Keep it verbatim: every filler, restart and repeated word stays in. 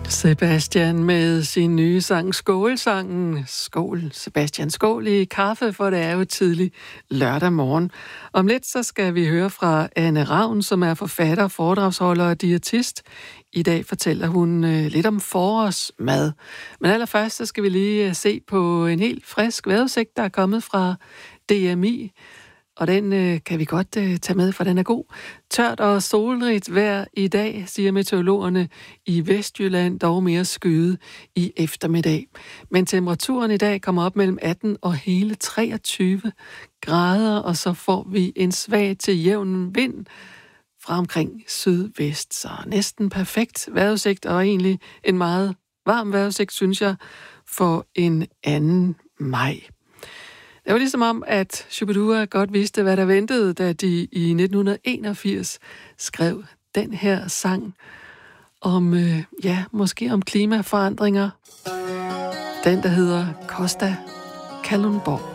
Sebastian med sin nye sang Skålsangen. Skål, Sebastian, skål i kaffe, for det er jo tidlig lørdag morgen. Om lidt så skal vi høre fra Anne Ravn, som er forfatter, foredragsholder og diætist. I dag fortæller hun øh, lidt om forårsmad. Men allerførst så skal vi lige se på en helt frisk vejrudsigt, der er kommet fra D M I. Og den øh, kan vi godt øh, tage med, for den er god. Tørt og solrigt vejr i dag, siger meteorologerne. I Vestjylland dog mere skyet i eftermiddag. Men temperaturen i dag kommer op mellem atten og hele treogtyve grader, og så får vi en svag til jævn vind fra omkring sydvest. Så næsten perfekt vejrudsigt, og egentlig en meget varm vejrudsigt, synes jeg, for en anden maj. Det var ligesom om, at Shubidua godt vidste, hvad der ventede, da de i nitten enogfirs skrev den her sang om, øh, ja, måske om klimaforandringer. Den, der hedder Costa Kalundborg.